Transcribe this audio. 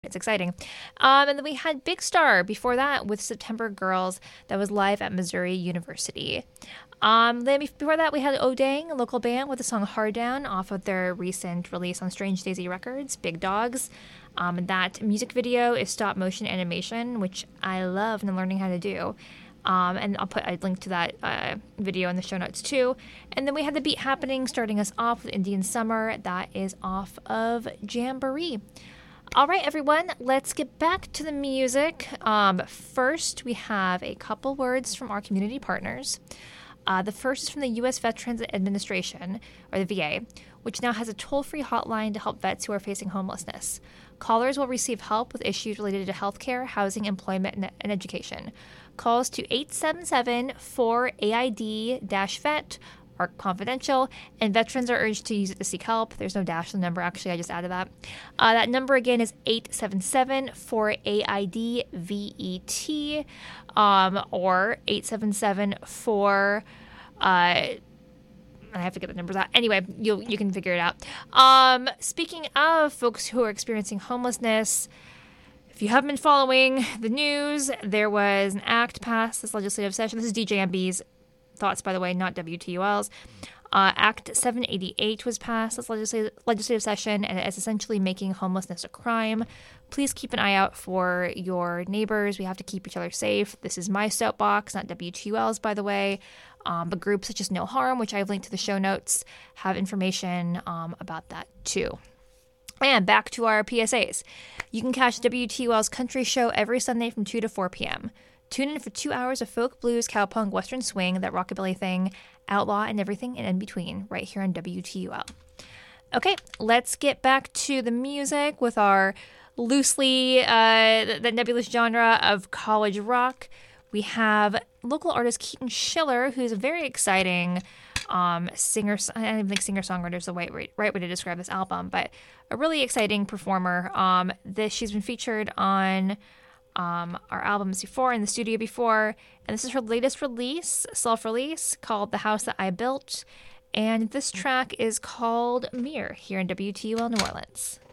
It's exciting. And then we had Big Star before that with September Girls that was live at Missouri University. Then before that, we had Odang, a local band, with the song Hard Down off of their recent release on Strange Daisy Records, Big Dogs. That music video is stop motion animation, which I love and I'm learning how to do. And I'll put a link to that video in the show notes too. And then we had The Beat Happening starting us off with Indian Summer. That is off of Jamboree. All right, everyone, let's get back to the music. First, we have a couple words from our community partners. The first is from the U.S. Veterans Administration, or the VA, which now has a toll-free hotline to help vets who are facing homelessness. Callers will receive help with issues related to healthcare, housing, employment, and education. Calls to 877-4AID-VET are confidential, and veterans are urged to use it to seek help. There's no dash in the number, actually, I just added that. That number again is 877-4AID-VET, or 877-4... I have to get the numbers out. Anyway, you can figure it out. Speaking of folks who are experiencing homelessness, if you haven't been following the news, there was an act passed this legislative session. This is DJMB's thoughts, by the way, not WTUL's. Act 788 was passed this legislative session, and it is essentially making homelessness a crime. Please keep an eye out for your neighbors. We have to keep each other safe. This is my soapbox, not WTUL's, by the way. But groups such as No Harm, which I've linked to the show notes, have information about that too. And back to our PSAs. You can catch WTUL's Country Show every Sunday from 2 to 4 p.m. Tune in for 2 hours of folk, blues, cowpunk, western swing, that rockabilly thing, outlaw, and everything in between, right here on WTUL. Okay, let's get back to the music with our loosely, the nebulous genre of college rock. We have local artist Keaton Schiller, who's a very exciting singer. I don't even think singer-songwriter is the right way to describe this album, but a really exciting performer. She's been featured on our albums before, in the studio before, and this is her latest release, self-release, called The House That I Built, and this track is called Mirror, here in WTUL New Orleans.